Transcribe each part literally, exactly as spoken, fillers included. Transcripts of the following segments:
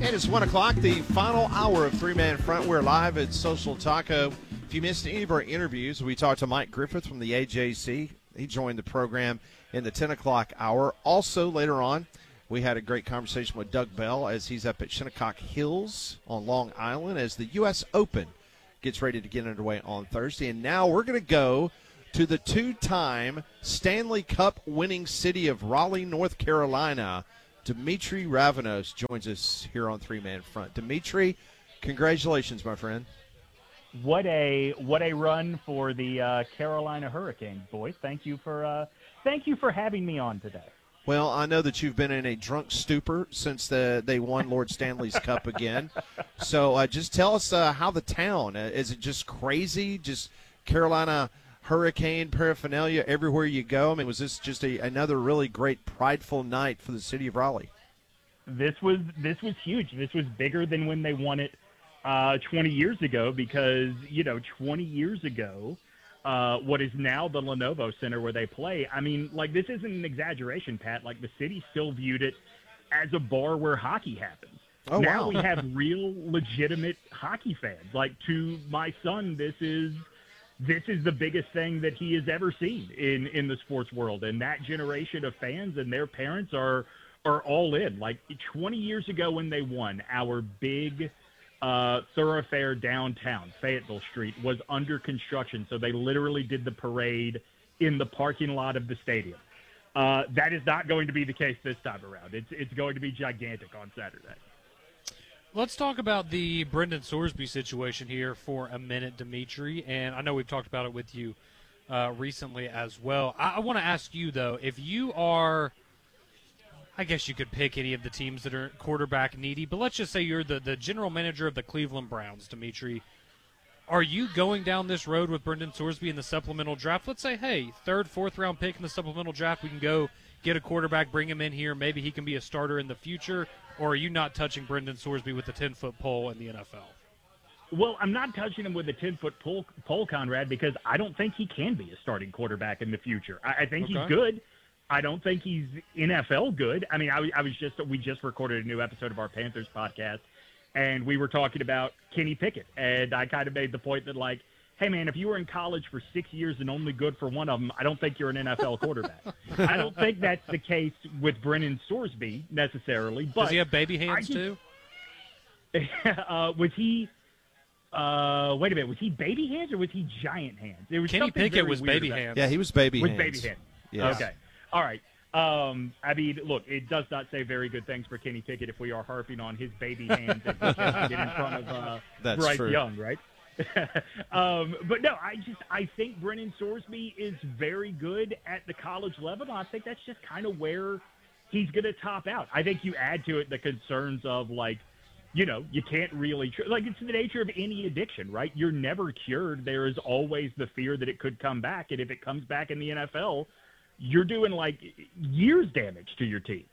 It is one o'clock, the final hour of Three-Man Front. We're live at Social Taco. If you missed any of our interviews, we talked to Mike Griffith from the A J C. He joined the program in the ten o'clock hour. Also, later on, we had a great conversation with Doug Bell as he's up at Shinnecock Hills on Long Island as the U S Open gets ready to get underway on Thursday. And now we're going to go to the two-time Stanley Cup winning city of Raleigh, North Carolina. Dimitri Ravanos joins us here on Three-Man Front. Dimitri, congratulations, my friend. What a what a run for the uh, Carolina Hurricanes, boys. Thank you for uh, thank you for having me on today. Well, I know that you've been in a drunk stupor since the, they won Lord Stanley's Cup again. So uh, just tell us uh, how the town, uh, is it just crazy, just Carolina Hurricane paraphernalia everywhere you go? I mean, was this just a, another really great, prideful night for the city of Raleigh? This was this was huge. This was bigger than when they won it uh, twenty years ago because, you know, twenty years ago, uh, what is now the Lenovo Center where they play, I mean, like, this isn't an exaggeration, Pat. Like, the city still viewed it as a bar where hockey happens. Oh, now wow. we have real, legitimate hockey fans. Like, to my son, this is – This is the biggest thing that he has ever seen in, in the sports world. And that generation of fans and their parents are are all in. Like twenty years ago when they won, our big uh, thoroughfare downtown, Fayetteville Street, was under construction. So they literally did the parade in the parking lot of the stadium. Uh, that is not going to be the case this time around. It's, it's going to be gigantic on Saturday. Let's talk about the Brendan Sorsby situation here for a minute, Dimitri. And I know we've talked about it with you uh, recently as well. I, I want to ask you, though, if you are, I guess you could pick any of the teams that are quarterback needy, but let's just say you're the, the general manager of the Cleveland Browns, Dimitri. Are you going down this road with Brendan Sorsby in the supplemental draft? Let's say, hey, third, fourth round pick in the supplemental draft, we can go get a quarterback, bring him in here, maybe he can be a starter in the future. Or are you not touching Brendan Sorsby with a ten-foot pole in the N F L? Well, I'm not touching him with a ten-foot pole, pole, Conrad, because I don't think he can be a starting quarterback in the future. I, I think okay. he's good. I don't think he's N F L good. I mean, I, I was just we just recorded a new episode of our Panthers podcast, and we were talking about Kenny Pickett, and I kind of made the point that, like, hey, man, if you were in college for six years and only good for one of them, I don't think you're an N F L quarterback. I don't think that's the case with Brendan Sorsby necessarily. But does he have baby hands, just, too? uh, was he uh, – wait a minute. Was he baby hands or was he giant hands? It was Kenny Pickett was baby about, hands. Yeah, he was baby was hands. baby hands. Yes. Okay. All right. Um, I mean, look, it does not say very good things for Kenny Pickett if we are harping on his baby hands and he can't get in front of uh, That's Bryce true. Young, right? um, but no, I just I think Brendan Sorsby is very good at the college level. I think that's just kind of where he's going to top out. I think you add to it the concerns of, like, you know, you can't really tr- like it's the nature of any addiction, right? You're never cured. There is always the fear that it could come back, and if it comes back in the N F L, you're doing like years damage to your team.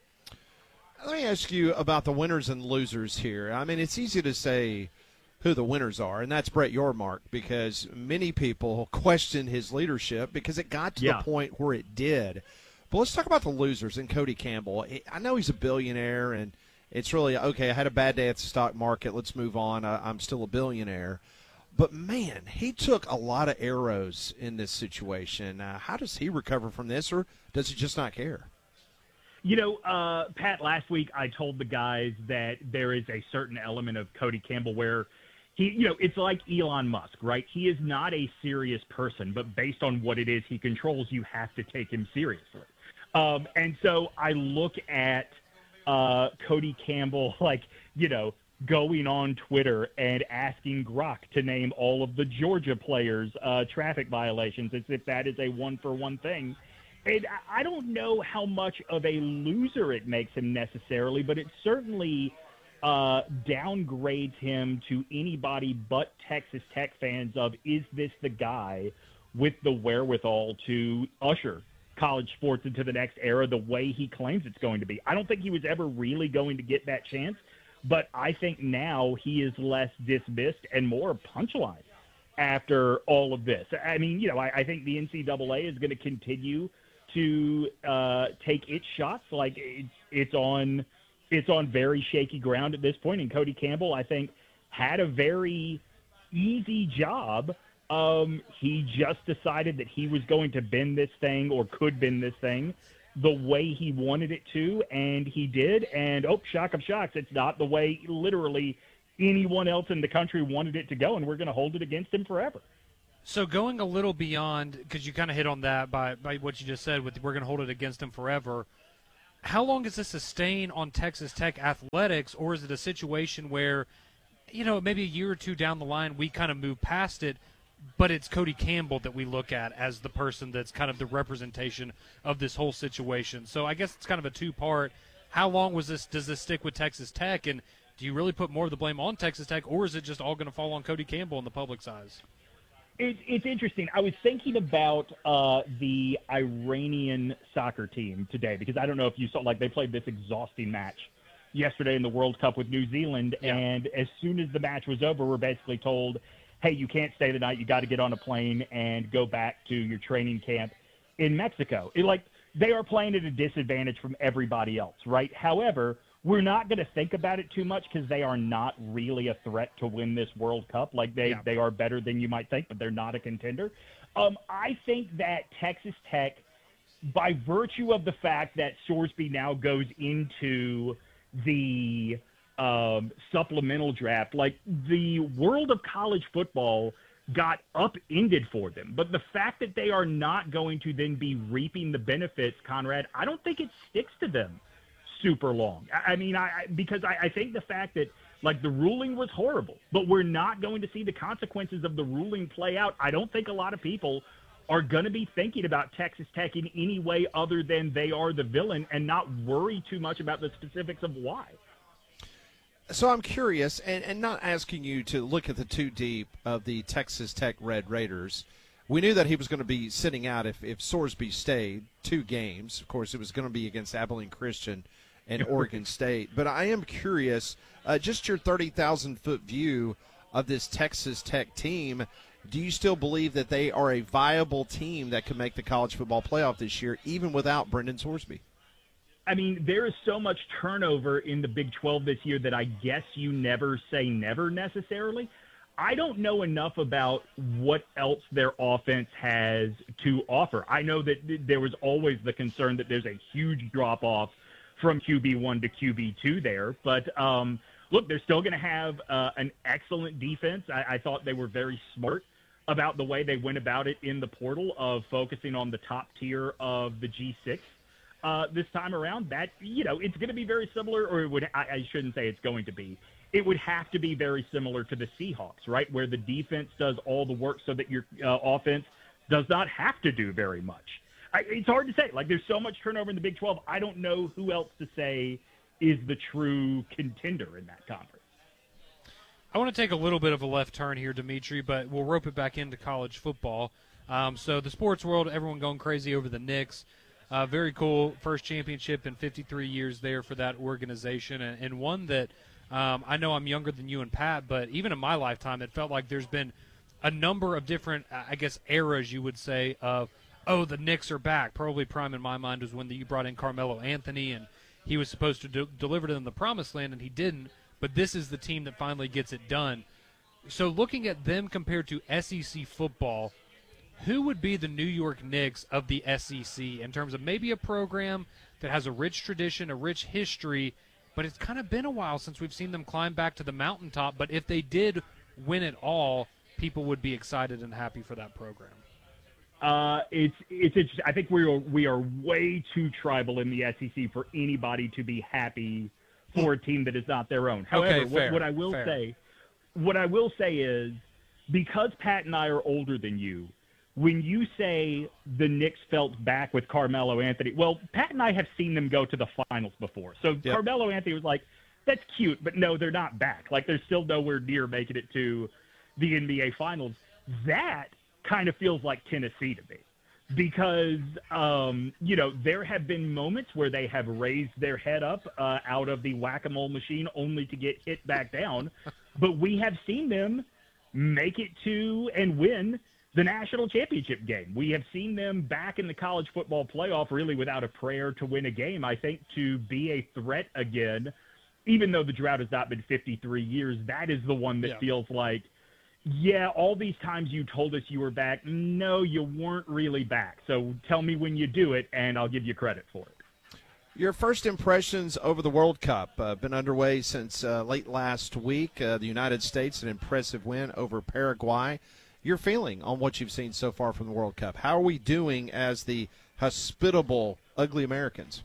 Let me ask you about the winners and losers here. I mean, it's easy to say who the winners are, and that's Brett Yormark, because many people question his leadership because it got to yeah. the point where it did. But let's talk about the losers and Cody Campbell. I know he's a billionaire, and it's really, okay, I had a bad day at the stock market. Let's move on. I, I'm still a billionaire. But, man, he took a lot of arrows in this situation. Uh, how does he recover from this, or does he just not care? You know, uh, Pat, last week I told the guys that there is a certain element of Cody Campbell where he, you know, it's like Elon Musk, right? He is not a serious person, but based on what it is he controls, you have to take him seriously. Um, and so I look at uh, Cody Campbell, like, you know, going on Twitter and asking Grok to name all of the Georgia players' uh, traffic violations as if that is a one-for-one thing. And I don't know how much of a loser it makes him necessarily, but it certainly uh, downgrades him to anybody but Texas Tech fans of, is this the guy with the wherewithal to usher college sports into the next era the way he claims it's going to be? I don't think he was ever really going to get that chance, but I think now he is less dismissed and more punchline after all of this. I mean, you know, I, I think the N C double A is going to continue to uh, take its shots. Like it's, it's on it's on very shaky ground at this point, and Cody Campbell, I think, had a very easy job. Um, he just decided that he was going to bend this thing, or could bend this thing, the way he wanted it to, and he did. And, oh, shock of shocks, it's not the way literally anyone else in the country wanted it to go, and we're going to hold it against him forever. So going a little beyond, because you kind of hit on that by, by what you just said, with we're going to hold it against him forever, how long is this a stain on Texas Tech athletics, or is it a situation where, you know, maybe a year or two down the line we kind of move past it, but it's Cody Campbell that we look at as the person that's kind of the representation of this whole situation? So I guess it's kind of a two-part. How long was this? Does this stick with Texas Tech, and do you really put more of the blame on Texas Tech, or is it just all going to fall on Cody Campbell in the public's eyes? It, it's interesting. I was thinking about uh, the Iranian soccer team today, because I don't know if you saw, like, they played this exhausting match yesterday in the World Cup with New Zealand, Yeah. and as soon as the match was over, we're basically told, hey, you can't stay the night. You got to get on a plane and go back to your training camp in Mexico. It, like, they are playing at a disadvantage from everybody else, right? However, we're not going to think about it too much because they are not really a threat to win this World Cup. Like, they, Yeah. they are better than you might think, but they're not a contender. Um, I think that Texas Tech, by virtue of the fact that Sorsby now goes into the um, supplemental draft, like, the world of college football got upended for them. But the fact that they are not going to then be reaping the benefits, Conrad, I don't think it sticks to them super long. I, I mean, I, I because I, I think the fact that, like, the ruling was horrible, but we're not going to see the consequences of the ruling play out. I don't think a lot of people are going to be thinking about Texas Tech in any way other than they are the villain, and not worry too much about the specifics of why. So I'm curious, and, and not asking you to look at the too deep of the Texas Tech Red Raiders. We knew that he was going to be sitting out if, if Sorsby stayed two games. Of course, it was going to be against Abilene Christian and Oregon State. But I am curious, uh, just your thirty thousand foot view of this Texas Tech team. Do you still believe that they are a viable team that can make the college football playoff this year, even without Brendan Sorsby? I mean, there is so much turnover in the Big twelve this year that I guess you never say never necessarily. I don't know enough about what else their offense has to offer. I know that there was always the concern that there's a huge drop-off from Q B one to Q B two there. But, um, look, they're still going to have uh, an excellent defense. I, I thought they were very smart about the way they went about it in the portal of focusing on the top tier of the G six. Uh, this time around, that, you know, it's going to be very similar, or it would, I, I shouldn't say it's going to be. It would have to be very similar to the Seahawks, right, where the defense does all the work so that your uh, offense does not have to do very much. I, it's hard to say. Like, there's so much turnover in the Big twelve. I don't know who else to say is the true contender in that conference. I want to take a little bit of a left turn here, Dimitri, but we'll rope it back into college football. Um, so the sports world, everyone going crazy over the Knicks. Uh, very cool first championship in fifty-three years there for that organization, and, and one that um, I know I'm younger than you and Pat, but even in my lifetime, it felt like there's been a number of different, I guess, eras, you would say, of, oh, the Knicks are back. Probably prime in my mind was when the, you brought in Carmelo Anthony, and he was supposed to de- deliver to them the promised land, and he didn't. But this is the team that finally gets it done. So looking at them compared to S E C football, who would be the New York Knicks of the S E C in terms of maybe a program that has a rich tradition, a rich history, but it's kind of been a while since we've seen them climb back to the mountaintop. But if they did win it all, people would be excited and happy for that program. Uh, it's it's interesting. I think we are we are way too tribal in the S E C for anybody to be happy for a team that is not their own. However, okay, fair, what, what I will fair. say, what I will say is, because Pat and I are older than you, when you say the Knicks felt back with Carmelo Anthony, well, Pat and I have seen them go to the finals before. So Yep. Carmelo Anthony was like, that's cute, but no, they're not back. Like, they're still nowhere near making it to the N B A Finals. That kind of feels like Tennessee to me, because, um, you know, there have been moments where they have raised their head up uh, out of the whack-a-mole machine only to get hit back down. But we have seen them make it to and win the national championship game. We have seen them back in the college football playoff really without a prayer to win a game. I think to be a threat again, even though the drought has not been fifty-three years, that is the one that Yeah. feels like, yeah, all these times you told us you were back, no, you weren't really back. So tell me when you do it, and I'll give you credit for it. Your first impressions over the World Cup uh, been underway since uh, late last week. Uh, the United States, an impressive win over Paraguay. Your feeling on what you've seen so far from the World Cup? How are we doing as the hospitable, ugly Americans?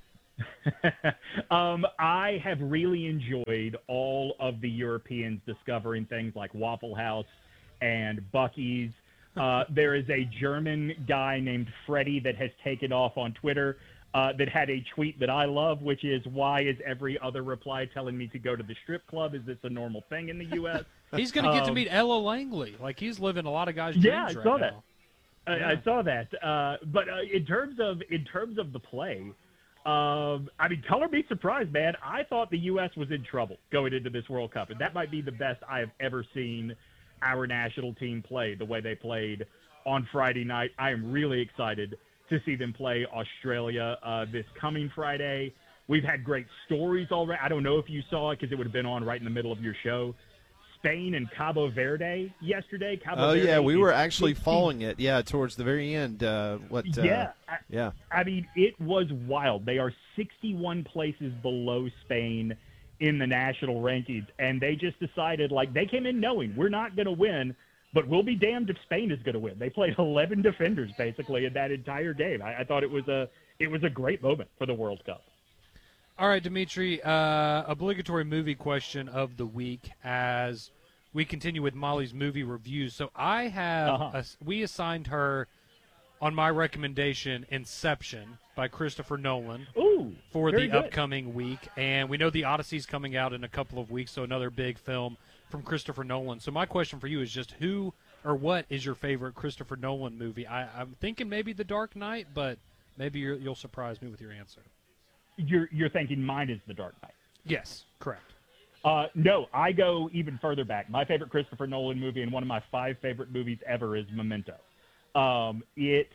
um, I have really enjoyed all of the Europeans discovering things like Waffle House and Buc-ee's. Uh, there is a German guy named Freddie that has taken off on Twitter uh, that had a tweet that I love, which is, why is every other reply telling me to go to the strip club? Is this a normal thing in the U S? He's going to get to Um, meet Ella Langley. Like, he's living a lot of guys' Yeah, dreams I right saw now. that. I, Yeah. I saw that. Uh, but uh, in terms of in terms of the play, um, I mean, color me surprised, man. I thought the U S was in trouble going into this World Cup, and that might be the best I have ever seen our national team play. The way they played on Friday night, I am really excited to see them play Australia uh, this coming Friday. We've had great stories already. I don't know if you saw it because it would have been on right in the middle of your show. Spain and Cabo Verde yesterday. Cabo Oh, Verde yeah, we is were actually sixty following it, yeah, towards the very end. Uh, what? Uh, Yeah, I, yeah. I mean, it was wild. They are sixty-one places below Spain in the national rankings, and they just decided, like, they came in knowing we're not going to win, but we'll be damned if Spain is going to win. They played eleven defenders basically in that entire game. I, I thought it was a it was a great moment for the World Cup. All right, Dimitri, uh, obligatory movie question of the week as we continue with Molly's movie reviews. So I have, Uh-huh. a, we assigned her, on my recommendation, Inception by Christopher Nolan Ooh, for very the good. upcoming week. And we know The Odyssey's coming out in a couple of weeks, so another big film from Christopher Nolan. So my question for you is just who or what is your favorite Christopher Nolan movie? I, I'm thinking maybe The Dark Knight, but maybe you're, you'll surprise me with your answer. You're you're thinking mine is The Dark Knight. Yes, correct. Uh, no, I go even further back. My favorite Christopher Nolan movie and one of my five favorite movies ever is Memento. Um, it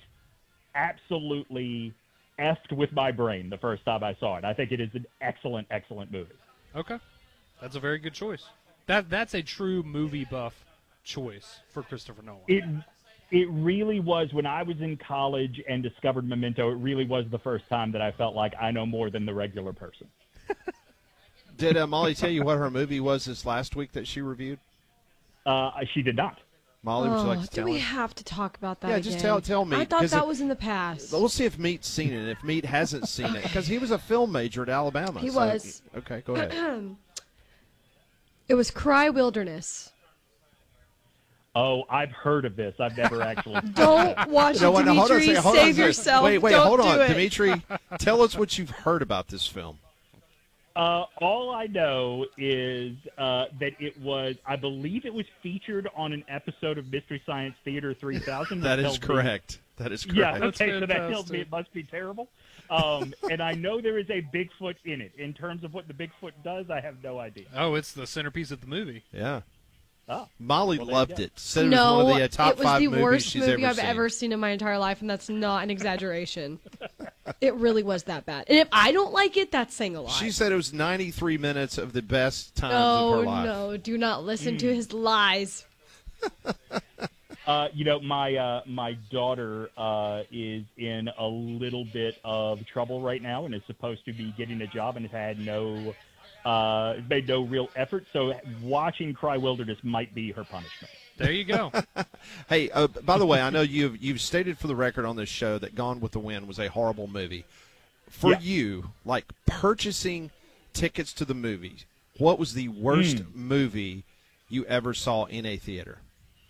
absolutely effed with my brain the first time I saw it. I think it is an excellent, excellent movie. Okay. That's a very good choice. That That's a true movie buff choice for Christopher Nolan. It it really was, when I was in college and discovered Memento, it really was the first time that I felt like I know more than the regular person. Did uh, Molly tell you what her movie was this last week that she reviewed? Uh, she did not. Molly, would you Oh, like to do tell we me? have to talk about that Yeah, just again? tell- tell me, I thought 'cause that it- was in the past. We'll see if Meat's seen it. If Meat hasn't seen it, because he was a film major at Alabama. He so- was. Okay, go ahead. It was Cry Wilderness. Oh, I've heard of this. I've never actually. Don't watch No, it, wait, no, hold on a Dimitri. second, hold on a Save second. yourself. Wait, wait, Don't hold do on, it. Dimitri. Tell us what you've heard about this film. Uh, all I know is uh, that it was, I believe it was featured on an episode of Mystery Science Theater three thousand. That which is tells me- correct. That is correct. Yeah, That's okay, so that tells fantastic. me it must be terrible. Um, and I know there is a Bigfoot in it. In terms of what the Bigfoot does, I have no idea. Oh, it's the centerpiece of the movie. Yeah. Oh, Molly Well, there you loved go. it. Said it No, was one of the uh, top it was five the movies worst she's movie ever I've seen. ever seen in my entire life, and that's not an exaggeration. It really was that bad. And if I don't like it, that's saying a lot. She said it was ninety-three minutes of the best times of no, her life. no, do not listen to his lies. Uh, you know, my uh, my daughter uh, is in a little bit of trouble right now and is supposed to be getting a job and has had no uh, made no real effort. So watching Cry Wilderness might be her punishment. There you go. Hey, uh, by the way, I know you've you've stated for the record on this show that Gone with the Wind was a horrible movie. For Yeah. you, like purchasing tickets to the movies, what was the worst Mm. movie you ever saw in a theater?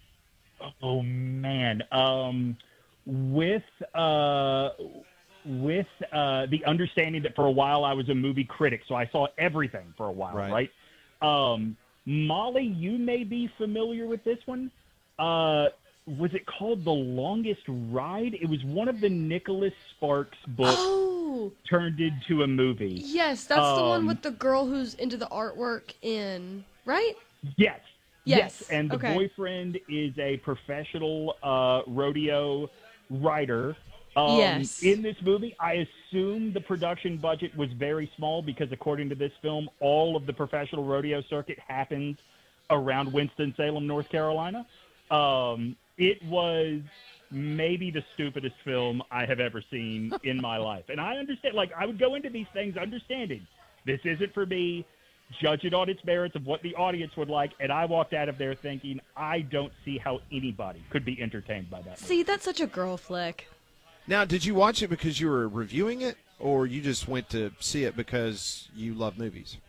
Oh man, um, with uh, with uh, the understanding that for a while I was a movie critic, so I saw everything for a while, Right. right? Um, Molly, you may be familiar with this one. Uh, was it called The Longest Ride? It was one of the Nicholas Sparks books Oh, turned into a movie. yes, that's the one Um, with the girl who's into the artwork in, right? Yes. Yes. and the Okay. boyfriend is a professional uh, rodeo rider. Um, Yes. In this movie, I assume the production budget was very small because, according to this film, all of the professional rodeo circuit happens around Winston-Salem, North Carolina. Um, it was maybe the stupidest film I have ever seen in my life. And I understand, like, I would go into these things understanding this isn't for me, judge it on its merits of what the audience would like, and I walked out of there thinking, I don't see how anybody could be entertained by that movie. See, that's such a girl flick. Now, did you watch it because you were reviewing it, or you just went to see it because you love movies?